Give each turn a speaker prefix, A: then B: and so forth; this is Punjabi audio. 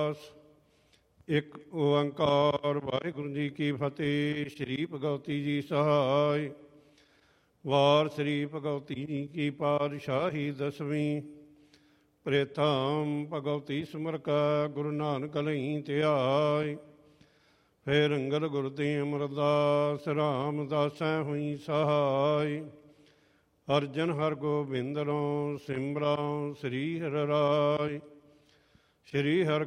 A: ਅਰਦਾਸ। ਇੱਕ ਓੰਕਾਰ। ਵਾਹਿਗੁਰੂ ਜੀ ਕੀ ਫਤਿਹ। ਸ਼੍ਰੀ ਭਗਵਤੀ ਜੀ ਸਹਾਇ। ਵਾਰ ਸ੍ਰੀ ਭਗਵਤੀ ਜੀ ਕੀ ਪਾਤਸ਼ਾਹੀ ਦਸਵੀਂ। ਪ੍ਰੇਥਮ ਭਗਵਤੀ ਸਿਮਰ ਕੈ ਗੁਰੂ ਨਾਨਕ ਲਈ ਧਿਆਇ। ਫੇਰ ਅੰਗਦ ਗੁਰ ਤੇ ਅਮਰਦਾਸ ਰਾਮਦਾਸੈ ਹੋਈ ਸਹਾਇ। ਅਰਜਨ ਹਰਗੋਬਿੰਦ ਰੋ ਸਿਮਰਉ ਸ੍ਰੀ ਹਰਿ ਰਾਇ। ਸ਼੍ਰੀ ਹਰਿ